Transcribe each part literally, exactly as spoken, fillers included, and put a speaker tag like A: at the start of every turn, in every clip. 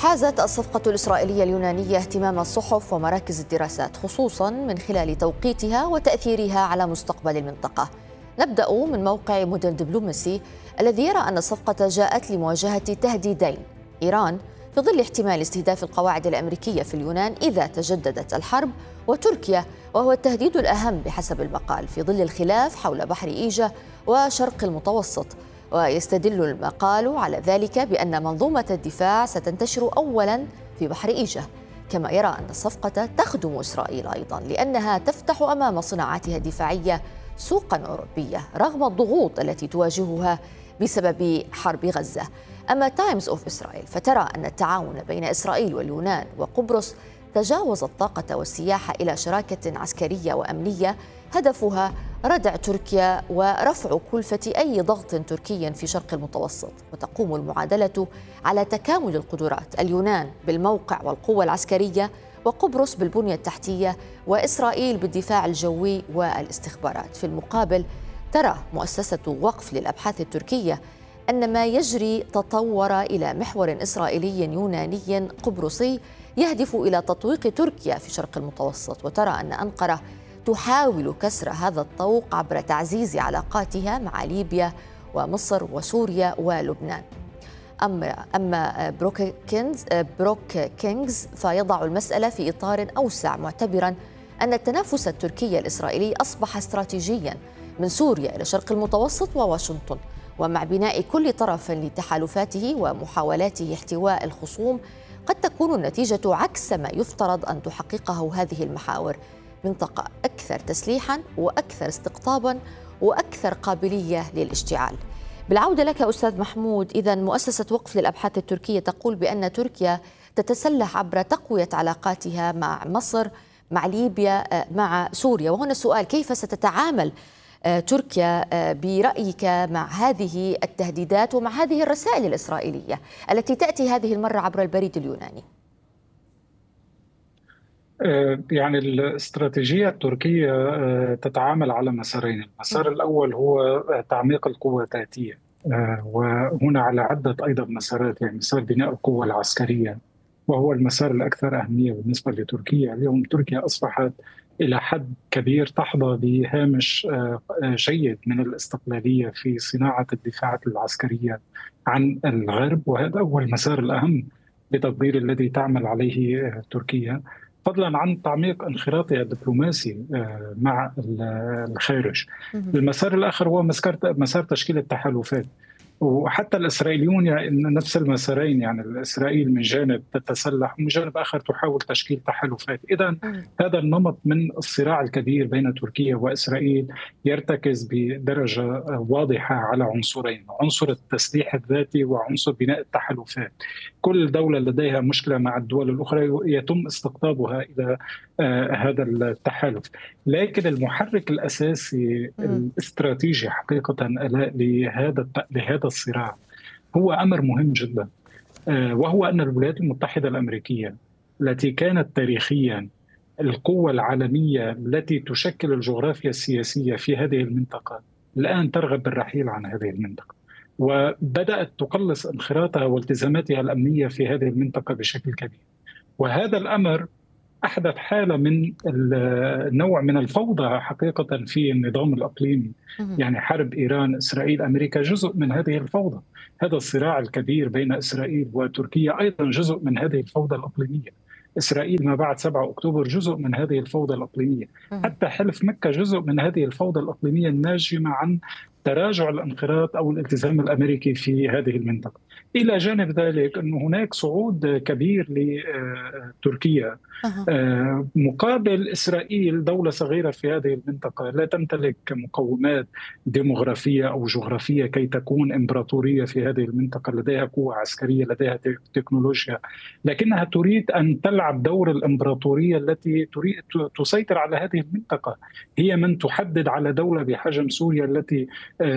A: حازت الصفقة الإسرائيلية اليونانية اهتمام الصحف ومراكز الدراسات، خصوصاً من خلال توقيتها وتأثيرها على مستقبل المنطقة. نبدأ من موقع مودرن دبلوماسي الذي يرى أن الصفقة جاءت لمواجهة تهديدين: إيران في ظل احتمال استهداف القواعد الأمريكية في اليونان إذا تجددت الحرب، وتركيا وهو التهديد الأهم بحسب المقال في ظل الخلاف حول بحر إيجا وشرق المتوسط. ويستدل المقال على ذلك بأن منظومة الدفاع ستنتشر أولاً في بحر إيجا، كما يرى أن الصفقة تخدم إسرائيل أيضاً لأنها تفتح أمام صناعاتها الدفاعية سوقاً أوروبية رغم الضغوط التي تواجهها بسبب حرب غزة. أما تايمز أوف إسرائيل فترى أن التعاون بين إسرائيل واليونان وقبرص تجاوز الطاقة والسياحة إلى شراكة عسكرية وأمنية هدفها ردع تركيا ورفع كلفة أي ضغط تركي في شرق المتوسط. وتقوم المعادلة على تكامل القدرات، اليونان بالموقع والقوة العسكرية، وقبرص بالبنية التحتية، وإسرائيل بالدفاع الجوي والاستخبارات. في المقابل ترى مؤسسة وقف للأبحاث التركية أن ما يجري تطور إلى محور إسرائيلي يوناني قبرصي يهدف إلى تطويق تركيا في شرق المتوسط، وترى أن أنقرة تحاول كسر هذا الطوق عبر تعزيز علاقاتها مع ليبيا ومصر وسوريا ولبنان. أما أما بروك كينز بروك كينغز فيضع المسألة في إطار أوسع، معتبرا أن التنافس التركي الإسرائيلي أصبح استراتيجيا من سوريا إلى شرق المتوسط وواشنطن، ومع بناء كل طرف لتحالفاته ومحاولاته احتواء الخصوم قد تكون النتيجة عكس ما يفترض أن تحققه هذه المحاور: منطقة أكثر تسليحاً وأكثر استقطاباً وأكثر قابلية للاشتعال. بالعودة لك أستاذ محمود، إذن مؤسسة وقف للأبحاث التركية تقول بأن تركيا تتسلح عبر تقوية علاقاتها مع مصر، مع ليبيا، مع سوريا. وهنا السؤال: كيف ستتعامل تركيا برأيك مع هذه التهديدات ومع هذه الرسائل الإسرائيلية التي تأتي هذه المرة عبر البريد اليوناني؟
B: يعني الاستراتيجية التركية تتعامل على مسارين. المسار الأول هو تعميق القوة الذاتية، وهنا على عدة أيضا مسارات، يعني مسار بناء القوة العسكرية وهو المسار الأكثر أهمية بالنسبة لتركيا. اليوم تركيا أصبحت إلى حد كبير تحظى بهامش جيد من الاستقلالية في صناعة الدفاعات العسكرية عن الغرب، وهذا هو المسار الأهم بتقدير الذي تعمل عليه تركيا، فضلا عن تعميق انخراطها الدبلوماسي مع الخارج. المسار الآخر هو مسار تشكيل التحالفات، وحتى الإسرائيليون يعني نفس المسارين، يعني إسرائيل من جانب تتسلح ومن جانب آخر تحاول تشكيل تحالفات. إذن هذا النمط من الصراع الكبير بين تركيا وإسرائيل يرتكز بدرجة واضحة على عنصرين: عنصر التسليح الذاتي وعنصر بناء التحالفات. كل دولة لديها مشكلة مع الدول الأخرى يتم استقطابها إلى هذا التحالف. لكن المحرك الأساسي الاستراتيجي حقيقة لهذا لهذا الصراع هو أمر مهم جدا، وهو أن الولايات المتحدة الأمريكية التي كانت تاريخيا القوة العالمية التي تشكل الجغرافيا السياسية في هذه المنطقة الآن ترغب بالرحيل عن هذه المنطقة، وبدأت تقلص انخراطها والتزاماتها الأمنية في هذه المنطقة بشكل كبير. وهذا الأمر أحدث حالة من النوع من الفوضى حقيقة في النظام الإقليمي. يعني حرب إيران إسرائيل أمريكا جزء من هذه الفوضى، هذا الصراع الكبير بين إسرائيل وتركيا أيضا جزء من هذه الفوضى الإقليمية. إسرائيل ما بعد سبعة أكتوبر جزء من هذه الفوضى الإقليمية، حتى حلف مكة جزء من هذه الفوضى الإقليمية الناجمة عن تراجع الانخراط أو الالتزام الأمريكي في هذه المنطقة. إلى جانب ذلك أن هناك صعود كبير لتركيا مقابل إسرائيل، دولة صغيرة في هذه المنطقة لا تمتلك مقومات ديموغرافية أو جغرافية كي تكون إمبراطورية في هذه المنطقة، لديها قوة عسكرية، لديها تكنولوجيا، لكنها تريد أن تلعب دور الإمبراطورية التي تريد تسيطر على هذه المنطقة. هي من تحدد على دولة بحجم سوريا التي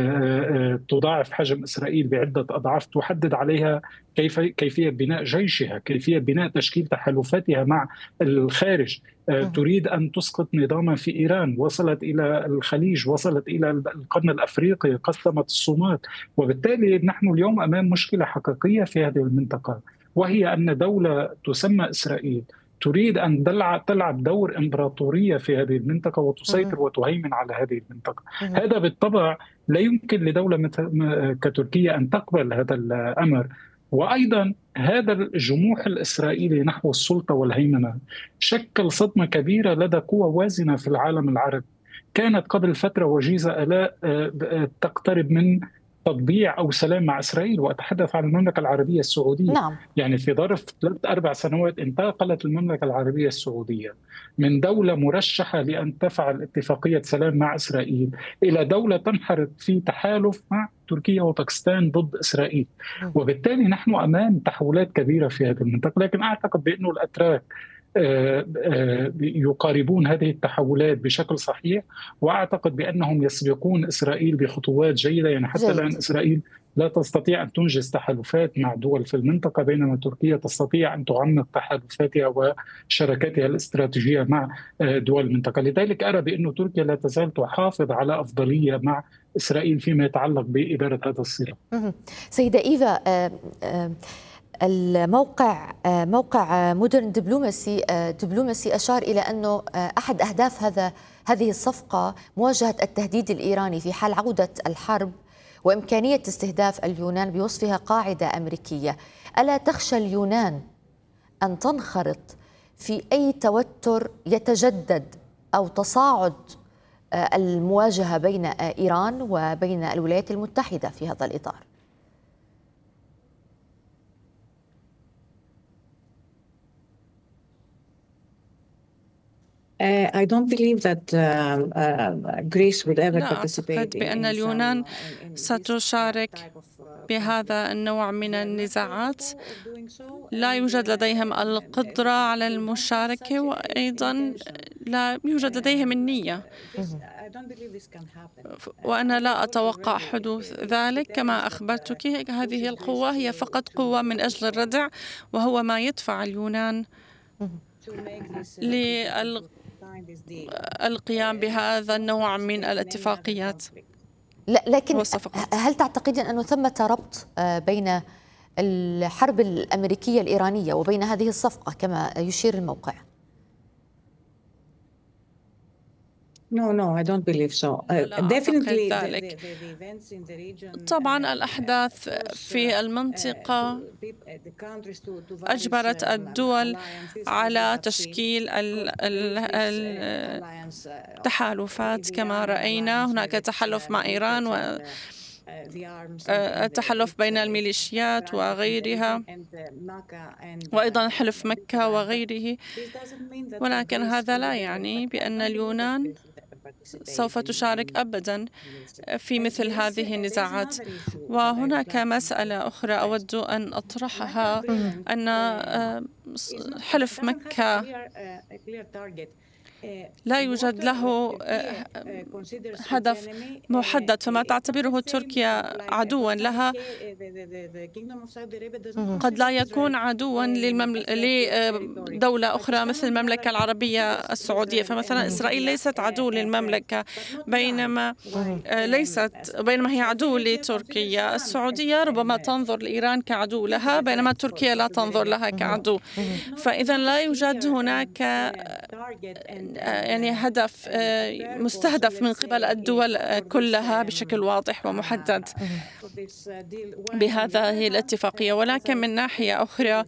B: تضاعف حجم إسرائيل بعدة أضعاف، تحدد عليها كيف كيفية بناء جيشها، كيفية بناء تشكيل تحالفاتها مع الخارج. تريد أن تسقط نظاما في إيران، وصلت إلى الخليج، وصلت إلى القرن الأفريقي، قسمت الصومال. وبالتالي نحن اليوم أمام مشكلة حقيقية في هذه المنطقة، وهي أن دولة تسمى إسرائيل تريد أن تلعب دور إمبراطورية في هذه المنطقة وتسيطر وتهيمن على هذه المنطقة. هذا بالطبع لا يمكن لدولة كتركيا أن تقبل هذا الأمر. وأيضا هذا الجموح الإسرائيلي نحو السلطة والهيمنة شكل صدمة كبيرة لدى قوى وازنة في العالم العربي، كانت قبل فترة وجيزة ألا تقترب من تطبيع أو سلام مع إسرائيل، وأتحدث عن المملكة العربية السعودية.
A: نعم.
B: يعني في ظرف ثلاث أربع سنوات انتقلت المملكة العربية السعودية من دولة مرشحة لأن تفعل اتفاقية سلام مع إسرائيل إلى دولة تنحرف في تحالف مع تركيا وباكستان ضد إسرائيل. وبالتالي نحن أمام تحولات كبيرة في هذه المنطقة، لكن أعتقد بأنه الأتراك يقاربون هذه التحولات بشكل صحيح، وأعتقد بأنهم يسبقون إسرائيل بخطوات جيدة. يعني حتى الآن إسرائيل لا تستطيع أن تنجز تحالفات مع دول في المنطقة، بينما تركيا تستطيع أن تعمق تحالفاتها وشراكاتها الاستراتيجية مع دول المنطقة. لذلك أرى بأن تركيا لا تزال تحافظ على أفضلية مع إسرائيل فيما يتعلق بإدارة هذا الصراع.
A: سيدة إيفا، الموقع موقع مودرن دبلوماسي دبلوماسي أشار إلى أنه أحد أهداف هذا هذه الصفقة مواجهة التهديد الإيراني في حال عودة الحرب وإمكانية استهداف اليونان بوصفها قاعدة أمريكية. ألا تخشى اليونان أن تنخرط في أي توتر يتجدد أو تصاعد المواجهة بين إيران وبين الولايات المتحدة في هذا الإطار؟
C: I don't believe that uh, uh, Greece would ever
D: لا
C: participate
D: أعتقد بأن اليونان ستشارك بهذا النوع من النزاعات. لا يوجد لديهم القدرة على المشاركة، وأيضا لا يوجد لديهم النية، وأنا لا أتوقع حدوث ذلك. كما أخبرتك، هذه القوة هي فقط قوة من أجل الردع، وهو ما يدفع اليونان للقيام بهذا النوع من الاتفاقيات.
A: لا، لكن هل تعتقدين أنه ثمة ربط بين الحرب الأمريكية الإيرانية وبين هذه الصفقة كما يشير الموقع؟
C: No, no, I don't believe so. Uh, definitely.
D: ذلك. طبعا الأحداث في المنطقة أجبرت الدول على تشكيل التحالفات. كما رأينا هناك تحالف مع إيران والتحالف بين الميليشيات وغيرها، وأيضا حلف مكة وغيره. ولكن هذا لا يعني بأن اليونان سوف تشارك أبدا في مثل هذه النزاعات. وهناك مسألة أخرى أود أن أطرحها، أن حلف مكة لا يوجد له هدف محدد، فما تعتبره تركيا عدوا لها قد لا يكون عدوا للممل... لدولة أخرى مثل المملكة العربية السعودية. فمثلا إسرائيل ليست عدو للمملكة، بينما ليست بينما هي عدو لتركيا. السعودية ربما تنظر لإيران كعدو لها، بينما تركيا لا تنظر لها كعدو. فإذا لا يوجد هناك يعني هدف مستهدف من قبل الدول كلها بشكل واضح ومحدد بهذه الاتفاقية. ولكن من ناحية أخرى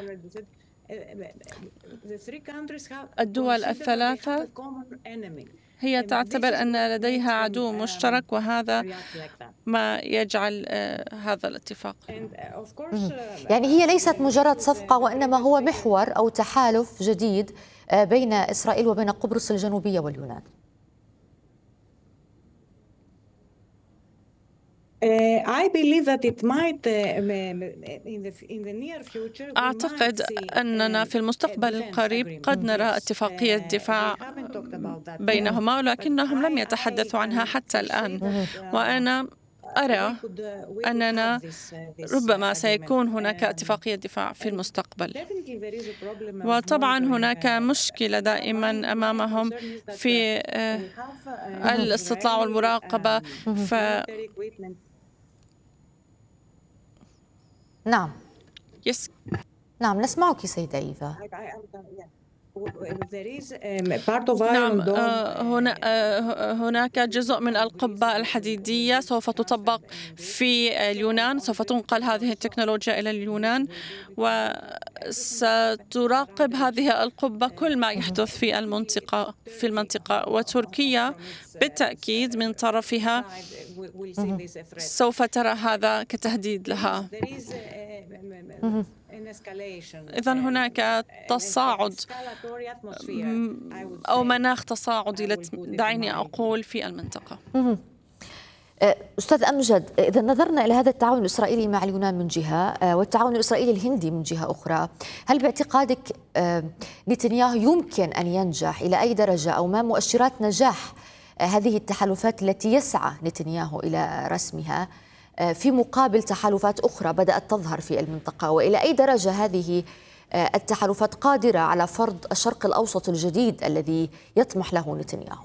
D: الدول الثلاثة هي تعتبر أن لديها عدو مشترك، وهذا ما يجعل هذا الاتفاق.
A: يعني هي ليست مجرد صفقة، وإنما هو محور أو تحالف جديد بين إسرائيل وبين قبرص الجنوبية واليونان.
D: أعتقد أننا في المستقبل القريب قد نرى اتفاقية دفاع بينهما، ولكنهم لم يتحدثوا عنها حتى الآن. وأنا أرى أننا ربما سيكون هناك اتفاقية دفاع في المستقبل. وطبعا هناك مشكلة دائما أمامهم في الاستطلاع والمراقبة. ف
A: نعم.
D: يس
A: نعم نسمعك سيدة إيفا.
D: نعم هنا هناك جزء من القبة الحديدية سوف تطبق في اليونان، سوف تنقل هذه التكنولوجيا إلى اليونان، وستراقب هذه القبة كل ما يحدث في المنطقة في المنطقة وتركيا بالتأكيد من طرفها سوف ترى هذا كتهديد لها. إذن هناك تصاعد أو مناخ تصاعدي دعيني أقول في المنطقة.
A: أستاذ أمجد، إذا نظرنا إلى هذا التعاون الإسرائيلي مع اليونان من جهة والتعاون الإسرائيلي الهندي من جهة أخرى، هل باعتقادك نتنياهو يمكن أن ينجح؟ إلى أي درجة أو ما مؤشرات نجاح هذه التحالفات التي يسعى نتنياهو إلى رسمها في مقابل تحالفات أخرى بدأت تظهر في المنطقة؟ وإلى أي درجة هذه التحالفات قادرة على فرض الشرق الأوسط الجديد الذي يطمح له نتنياهو؟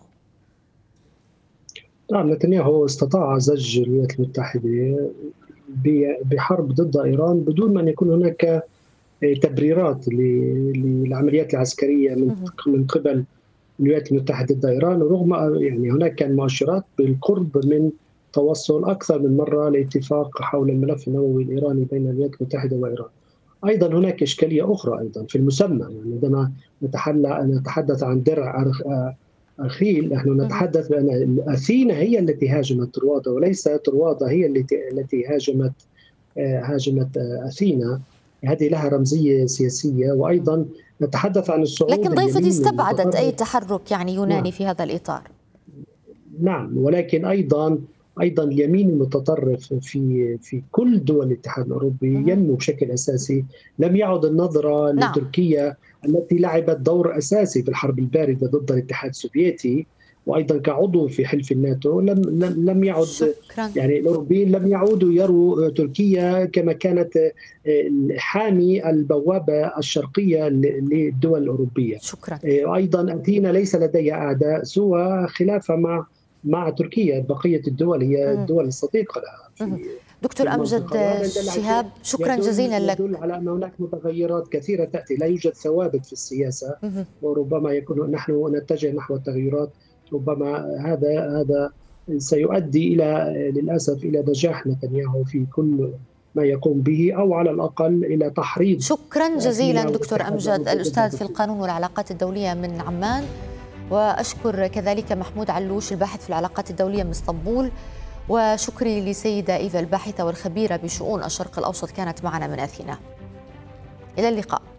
E: نعم، نتنياهو استطاع زج الولايات المتحدة بحرب ضد إيران بدون ما أن يكون هناك تبريرات للعمليات العسكرية من قبل الولايات المتحدة ضد إيران، رغم يعني هناك كان مؤشرات بالقرب من توصل أكثر من مرة لاتفاق حول الملف النووي الإيراني بين الولايات المتحدة وإيران. أيضا هناك إشكالية أخرى أيضا في المسمى، يعني عندما نتحدث عن درع أخيل نحن نتحدث بأن أثينا هي التي هاجمت طروادة وليس طروادة هي التي التي هاجمت هاجمت أثينا. هذه لها رمزية سياسية. وأيضا نتحدث عن الصعود،
A: لكن ضيفتي استبعدت أي تحرك يعني يوناني نعم. في هذا الإطار.
E: نعم، ولكن أيضا أيضا اليمين المتطرف في في كل دول الاتحاد الأوروبي ينمو بشكل أساسي. لم يعد النظرة نعم. لتركيا التي لعبت دور أساسي في الحرب الباردة ضد الاتحاد السوفيتي وأيضا كعضو في حلف الناتو، لم لم لم يعد شكرا. يعني الأوروبيين لم يعودوا يروا تركيا كما كانت حامي البوابة الشرقية للدول الأوروبية.
A: شكرا.
E: أيضا أثينا ليس لديها أعداء سوى خلافها مع مع تركيا. بقية الدول هي الدول الصديقة لها.
A: دكتور أمجد شهاب، شكرا جزيلا لك.
E: يدل على أن هناك متغيرات كثيرة تأتي، لا يوجد ثوابت في السياسة، وربما يكون نحن نتجه نحو التغيرات. ربما هذا هذا سيؤدي إلى للأسف إلى نجاح نتنياهو في كل ما يقوم به، أو على الأقل إلى تحريض.
A: شكرا جزيلا دكتور أمجد، الأستاذ في القانون والعلاقات الدولية من عمان، وأشكر كذلك محمود علوش الباحث في العلاقات الدولية من اسطنبول، وشكري لسيدة إيفا الباحثة والخبيرة بشؤون الشرق الأوسط كانت معنا من أثينا. إلى اللقاء.